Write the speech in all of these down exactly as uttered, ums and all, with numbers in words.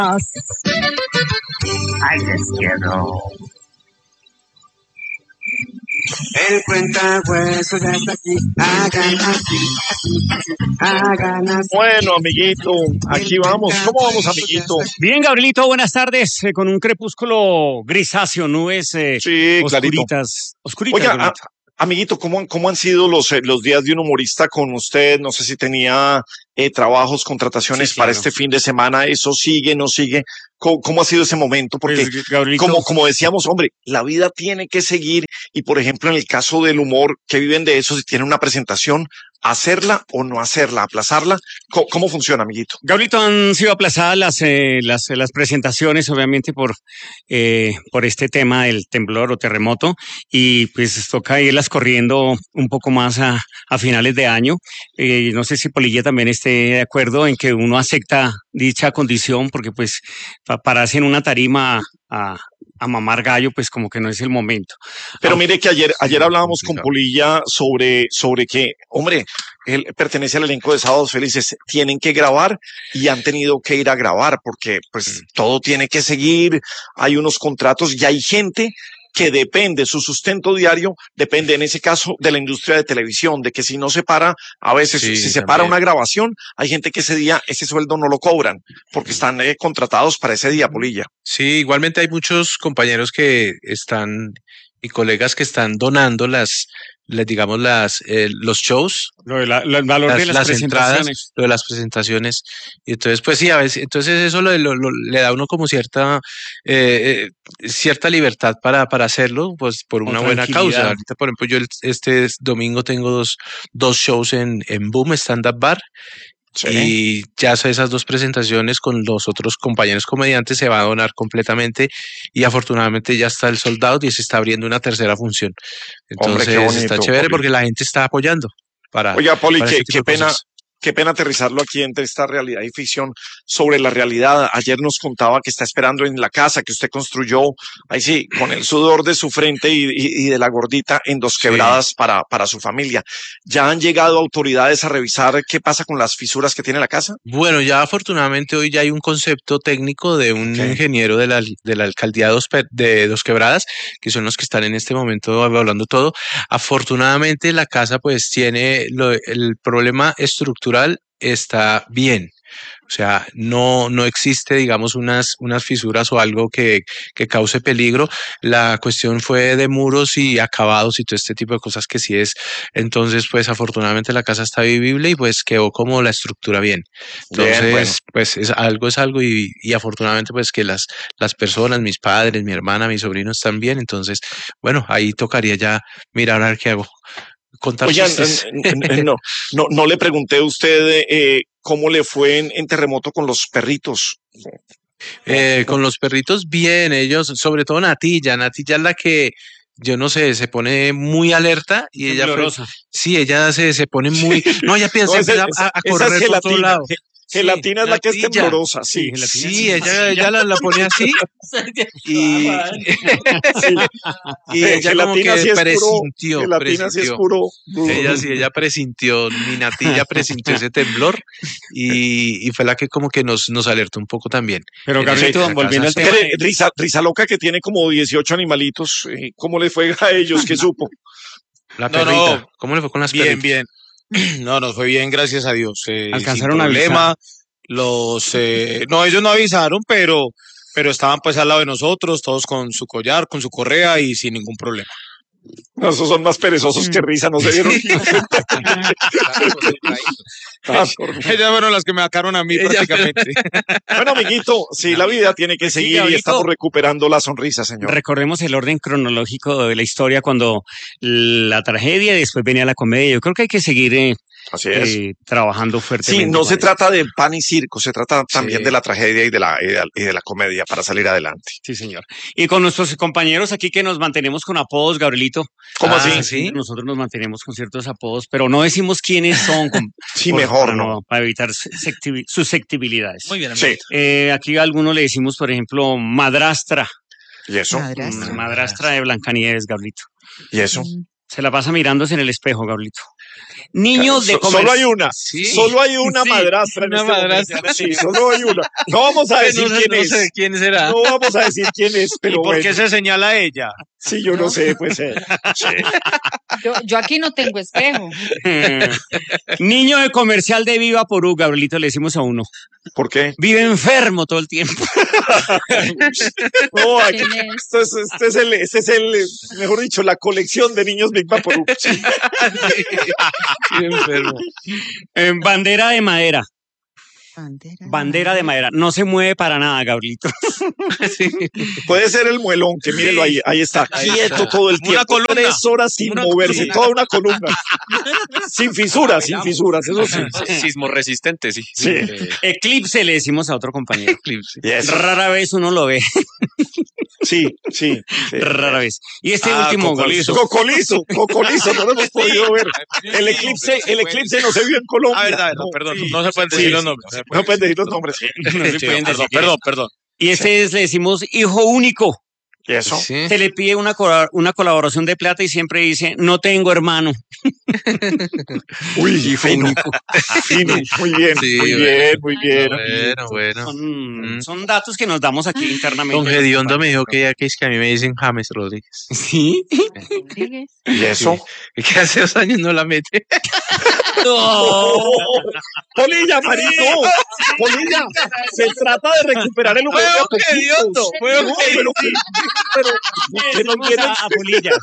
Ay, les quiero. El cuentahueso ya está aquí. Hagan así, así, así. Hagan así. Bueno, amiguito, aquí vamos. ¿Cómo vamos, amiguito? Bien, Gabrielito, buenas tardes. Eh, con un crepúsculo grisáceo, nubes eh, Sí, oscuritas. Oscuritas, Oiga, a- Gabrielito. amiguito, ¿cómo, cómo han sido los, eh, los días de un humorista con usted? No sé si tenía eh, trabajos, contrataciones Sí, para claro. este fin de semana. ¿Eso sigue, no sigue? ¿Cómo, cómo ha sido ese momento? Porque, Pues, Gabrielito, como, como decíamos, hombre, la vida tiene que seguir. Y, por ejemplo, en el caso del humor, que viven de eso, si tienen una presentación, hacerla o no hacerla, aplazarla. ¿Cómo, cómo funciona, amiguito? Gabrielito, han sido aplazadas las, eh, las, las presentaciones, obviamente, por, eh, por este tema del temblor o terremoto, y pues toca irlas corriendo un poco más a, a finales de año. Eh, no sé si Polilla también esté de acuerdo en que uno acepta dicha condición, porque pues pa- pararse en una tarima a, a mamar gallo, pues como que no es el momento. Pero Aunque- mire que ayer, ayer Sí, hablábamos con complicado. Polilla sobre, sobre que, hombre, él pertenece al elenco de Sábados Felices, tienen que grabar y han tenido que ir a grabar porque pues todo tiene que seguir, hay unos contratos y hay gente que depende, su sustento diario depende en ese caso de la industria de televisión, de que si no se para, a veces Sí, si se para también. una grabación, hay gente que ese día, ese sueldo no lo cobran porque están eh, contratados para ese día, Polilla. Sí, igualmente hay muchos compañeros que están y colegas que están donando las, las digamos, las, eh, los shows, Lo de la- la- el valor de las, las, las entradas, presentaciones. lo de las presentaciones. Y entonces, pues sí, a veces, entonces eso lo, lo- lo- le da a uno como cierta, eh, eh, cierta libertad para, para hacerlo, pues por O una buena tranquilidad. causa. Ahorita, por ejemplo, yo el- este domingo tengo dos, dos shows en, en Boom Stand Up Bar. Sí. Y ya so- esas dos presentaciones con los otros compañeros comediantes se va a donar completamente y afortunadamente ya está el sold out y se está abriendo una tercera función. Hombre, Entonces qué bonito, está chévere Poli. porque la gente está apoyando para, Oiga, Poli, para qué, este tipo qué de pena, cosas. qué pena aterrizarlo aquí entre esta realidad y ficción sobre la realidad. Ayer nos contaba que está esperando en la casa que usted construyó, ahí sí, con el sudor de su frente y, y- y de la gordita en Dos Sí. Quebradas para, para su familia. ¿Ya han llegado autoridades a revisar qué pasa con las fisuras que tiene la casa? Bueno, ya afortunadamente hoy ya hay un concepto técnico de un Ok. ingeniero de la, de la alcaldía de Dos, Pe- de Dos Quebradas, que son los que están en este momento hablando todo. Afortunadamente la casa pues tiene lo- el problema estructural está bien. O sea, no, no existe, digamos, unas, unas fisuras o algo que, que cause peligro. La cuestión fue de muros y acabados y todo este tipo de cosas que sí es. Entonces, pues afortunadamente la casa está vivible y pues quedó como la estructura bien. Entonces, Bien, bueno. pues es algo es algo y, y afortunadamente pues que las, las personas, mis padres, mi hermana, mis sobrinos están bien. Entonces, bueno, ahí tocaría ya mirar a ver qué hago. Contar Oigan, chistes. n- n- no, no, no le pregunté a usted eh, cómo le fue en, en terremoto con los perritos. Eh, con los perritos, bien, ellos, sobre todo Natilla. Natilla es la que, yo no sé, se pone muy alerta y ella fue, Temblorosa. sí, ella se, se pone muy, no, ella piensa, No, esa, empieza esa- a, a esa es correr por todo gelatina. lado. Ge- Sí, Gelatina es la que es Natilla. temblorosa, sí. Sí, gelatina. Sí, ella, ella la, la pone así y, Sí. y Eh, ella como gelatina que sí es puro, presintió, gelatina sí es presintió. puro. Ella sí, ella presintió, mi Natilla presintió ese temblor y, y fue la que como que nos, nos alertó un poco también. Pero En Gabrielito, la casa. volviendo al tema. Espere, de- Risa, Risa Loca que tiene como dieciocho animalitos. eh, ¿Cómo le fue a ellos? ¿Qué supo? La No, perrita, no, ¿cómo le fue con las bien, perritas? bien. No, nos fue bien, gracias a Dios. eh, sin Alcanzaron a problema. Los, eh, no, ellos no avisaron, pero, pero estaban pues al lado de nosotros, todos con su collar, con su correa y sin ningún problema. No, esos son más perezosos que Risa, no se dieron. Ah, por- Ellas fueron las que me sacaron a mí Ella- prácticamente. Bueno, amiguito, sí, la vida tiene que Sí, seguir y Gabrielito. estamos recuperando la sonrisa, señor. Recordemos el orden cronológico de la historia cuando la tragedia y después venía la comedia. Yo creo que hay que seguir eh, Así es. eh, trabajando Sí, fuertemente. no se para eso. trata de pan y circo, se trata también Sí. de la tragedia y de la, y de, y de la comedia para salir adelante. Sí, señor. Y con nuestros compañeros aquí que nos mantenemos con apodos, Gabrielito. ¿Cómo Ah, así? ¿sí? Nosotros nos mantenemos con ciertos apodos, pero no decimos quiénes son. con- Sí, por- mejor para no. Para evitar susceptibi- susceptibilidades. Muy bien, Sí, Eh, aquí a algunos le decimos, por ejemplo, madrastra. y eso, Mm, Madrastra de Blancanieves, Gabrielito. y eso. Se la pasa mirándose en el espejo, Gabrielito. Niños de So- comercio. solo hay una, Sí. solo hay una Sí, madrastra en una este madrastra. momento. Sí, solo hay una. No vamos a decir no, sé- quién no es. sé quién será. No vamos a decir quién es, ¿Y pero por bueno. qué se señala a ella? Sí, yo no, ¿No? sé, pues. eh, sí. Yo, yo aquí no tengo espejo. Niño de comercial de Viva Porú, Gabrielito, le decimos a uno. ¿Por qué? Vive enfermo todo el tiempo. No, aquí, ¿Quién es? esto es, este es el, este es el, eh, mejor dicho, la colección de niños Big Vaporub. Sí. Sí, enfermo. En bandera de madera. Bandera. Bandera de madera. No se mueve para nada, Gabrielito. Sí. Puede ser el muelón, que mírelo ahí, ahí está, Ahí quieto está. todo el Como una tiempo, columna. tres horas sin Una moverse, columna. toda una columna. Sin fisuras, sin fisuras, eso sí. Sismo resistente, sí. Sí. Eh, Eclipse le decimos a otro compañero. Yes. Rara vez uno lo ve. Sí, sí. sí. Rara vez. Y este Ah, último, Cocolizo. Cocolizo, Cocolizo, no lo hemos podido ver. El eclipse, el eclipse no se vio en Colombia. Ah, verdad, verdad, No, perdón. sí. No se pueden Sí, decir sí. los nombres. No pueden decir los nombres. No se Sí, pueden perdón, decir quién perdón, es. perdón. Y este es, le decimos hijo único. ¿Y eso? Sí. Se le pide una, cora- una colaboración de plata y siempre dice, no tengo hermano. Uy, fino. Fino. Muy bien, Sí, muy bueno. bien, muy bien. Bueno, bueno. Son, Mm. son datos que nos damos aquí internamente. Don Gediondo me dijo que ya que es que a mí me dicen James Rodríguez. Sí. Rodríguez. ¿Y eso? Y que hace dos años no la mete. ¡No! Polilla, marito. Polilla, se trata de recuperar el humor de a poquitos. fue No, pero, que- pero que no Decimos quieren- a, a Polilla.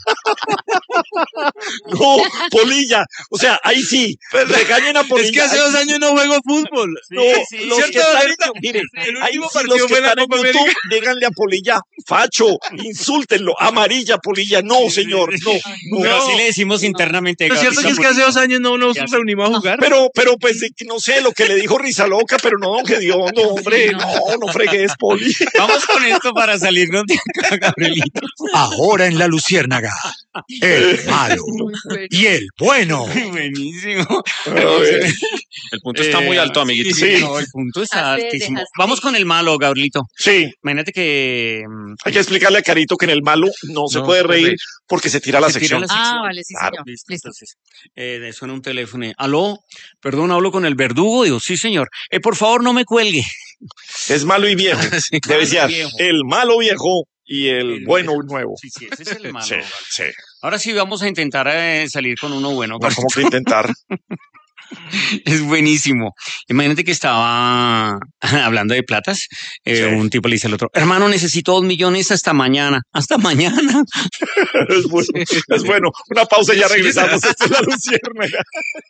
no, Polilla. O sea, ahí sí, regañen a Polilla. Es que hace dos años no juego fútbol. No, Sí, los ¿cierto, que están, Dorita? miren, El ahí último sí, partido los que fue la están en Copa YouTube, América. díganle a Polilla, facho, insúltenlo, amarilla Polilla, no, señor, no, no. Pero sí le decimos internamente. Lo cierto que es que hace dos años no nos ¿Qué hace? reunimos a jugar. Pero, pero, pues, eh, no sé, lo que le dijo Risa Loca, pero no, don Gediondo, hombre, no, no fregues, Poli. Vamos con esto para salirnos de acá, Gabrielito. Ahora en La Luciérnaga, el malo Muy bueno. y el bueno. Buenísimo. A ver, el punto está muy Eh, alto, amiguito. Sí, sí, Sí. no, el punto está Dejaste- altísimo. dejaste. Vamos con el malo, Gabrielito. sí, Imagínate que mm, hay que explicarle a Carito que en el malo no se No, puede puede reír reír. porque se tira la se tira sección. la Ah, sección. vale, sí, Claro. señor. Listo, Listo. entonces, eh, le suena un teléfono. y, Aló, perdón, hablo con el verdugo. Digo, sí, señor. Eh, por favor, no me cuelgue. Es malo y viejo. Sí. Debe ser viejo. el malo viejo y el El bueno viejo. nuevo. Sí, sí, ese es el malo. Sí, Gabriel. sí. Ahora sí vamos a intentar eh, salir con uno bueno. No, como que intentar. Es buenísimo. Imagínate que estaba hablando de platas. eh, Sí. Un tipo le dice al otro, hermano, necesito dos millones hasta mañana. Hasta mañana. Es bueno, es bueno. Una pausa y ya regresamos. Esta es la Luciérnaga.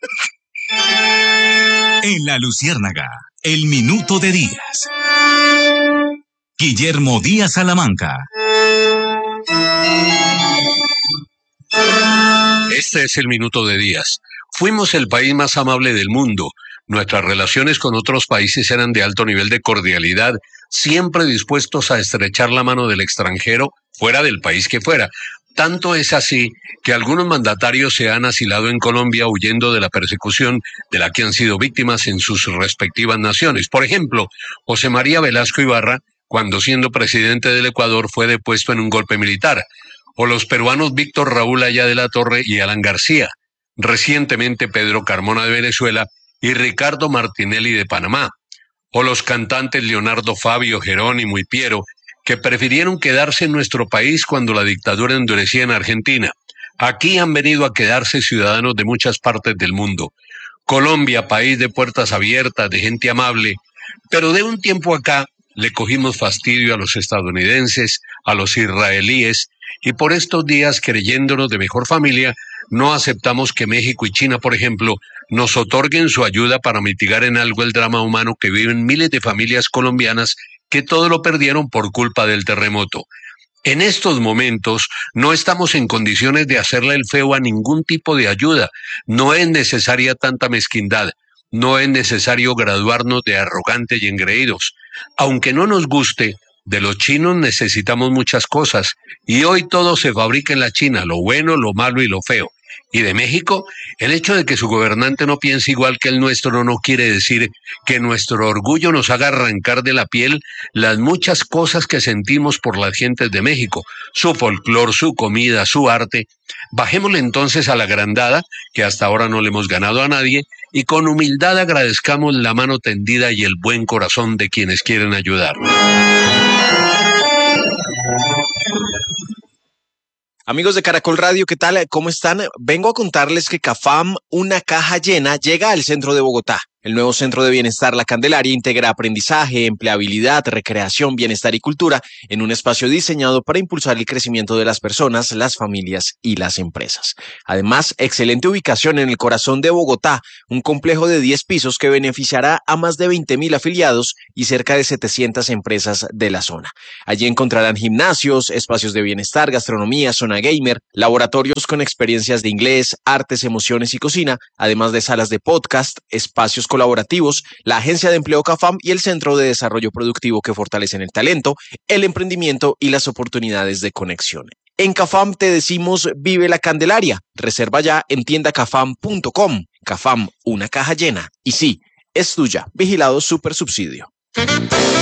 En La Luciérnaga, el minuto de Díaz. Guillermo Díaz Salamanca. Este es el minuto de Díaz. Fuimos el país más amable del mundo. Nuestras relaciones con otros países eran de alto nivel de cordialidad, siempre dispuestos a estrechar la mano del extranjero, fuera del país que fuera. Tanto es así que algunos mandatarios se han asilado en Colombia huyendo de la persecución de la que han sido víctimas en sus respectivas naciones. Por ejemplo, José María Velasco Ibarra, cuando siendo presidente del Ecuador, fue depuesto en un golpe militar. O los peruanos Víctor Raúl Aya de la Torre y Alan García. Recientemente Pedro Carmona de Venezuela y Ricardo Martinelli de Panamá. O los cantantes Leonardo Fabio, Jerónimo y Piero, que prefirieron quedarse en nuestro país cuando la dictadura endurecía en Argentina. Aquí han venido a quedarse ciudadanos de muchas partes del mundo. Colombia, país de puertas abiertas, de gente amable, pero de un tiempo acá le cogimos fastidio a los estadounidenses, a los israelíes, y por estos días, creyéndonos de mejor familia, no aceptamos que México y China, por ejemplo, nos otorguen su ayuda para mitigar en algo el drama humano que viven miles de familias colombianas que todo lo perdieron por culpa del terremoto. En estos momentos no estamos en condiciones de hacerle el feo a ningún tipo de ayuda. No es necesaria tanta mezquindad. No es necesario graduarnos de arrogantes y engreídos. Aunque no nos guste, de los chinos necesitamos muchas cosas. Y hoy todo se fabrica en la China, lo bueno, lo malo y lo feo. Y de México, el hecho de que su gobernante no piense igual que el nuestro no quiere decir que nuestro orgullo nos haga arrancar de la piel las muchas cosas que sentimos por las gentes de México, su folclor, su comida, su arte. Bajémosle entonces a la agrandada, que hasta ahora no le hemos ganado a nadie, y con humildad agradezcamos la mano tendida y el buen corazón de quienes quieren ayudar. Amigos de Caracol Radio, ¿qué tal? ¿Cómo están? Vengo a contarles que CAFAM, una caja llena, llega al centro de Bogotá. El nuevo Centro de Bienestar La Candelaria integra aprendizaje, empleabilidad, recreación, bienestar y cultura en un espacio diseñado para impulsar el crecimiento de las personas, las familias y las empresas. Además, excelente ubicación en el corazón de Bogotá, un complejo de diez pisos que beneficiará a más de veinte mil afiliados y cerca de setecientas empresas de la zona. Allí encontrarán gimnasios, espacios de bienestar, gastronomía, zona gamer, laboratorios con experiencias de inglés, artes, emociones y cocina, además de salas de podcast, espacios colaborativos, la Agencia de Empleo CAFAM y el Centro de Desarrollo Productivo que fortalecen el talento, el emprendimiento y las oportunidades de conexión. En CAFAM te decimos vive la Candelaria. Reserva ya en tienda cafam punto com. CAFAM, una caja llena. Y sí, es tuya. Vigilado Super Subsidio.